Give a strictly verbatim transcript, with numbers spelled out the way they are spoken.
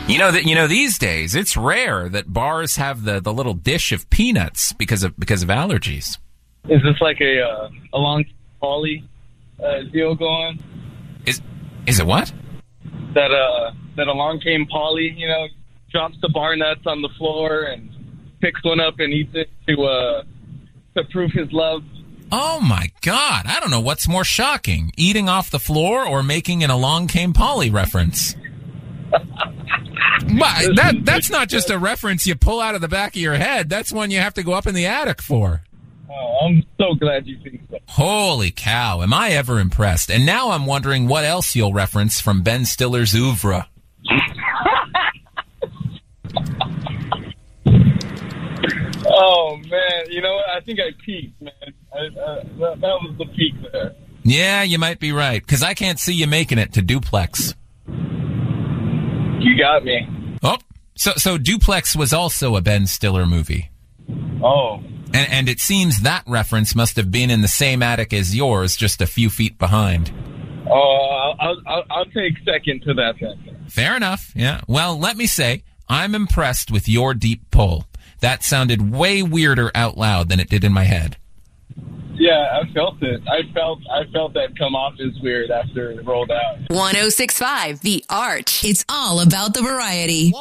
You know that you know these days it's rare that bars have the, the little dish of peanuts because of because of allergies. Is this like a uh, a long Polly uh, deal going? Is is it what? That uh that along came Polly, you know, drops the bar nuts on the floor and picks one up and eats it to uh to prove his love. Oh my God! I don't know what's more shocking: eating off the floor or making an Along Came Polly reference. But that that's not just a reference you pull out of the back of your head. That's one you have to go up in the attic for. Oh, I'm so glad you think so. Holy cow, am I ever impressed. And now I'm wondering what else you'll reference from Ben Stiller's oeuvre. Oh, man. You know what? I think I peaked, man. I, uh, that, that was the peak there. Yeah, you might be right, because I can't see you making it to Duplex. You got me. Oh, so so Duplex was also a Ben Stiller movie. Oh. And, and it seems that reference must have been in the same attic as yours, just a few feet behind. Oh, I'll, I'll, I'll take second to that then. Fair enough, yeah. Well, let me say, I'm impressed with your deep pull. That sounded way weirder out loud than it did in my head. Yeah, I felt it. I felt I felt that come off as weird after it rolled out. one oh six point five The Arch. It's all about the variety.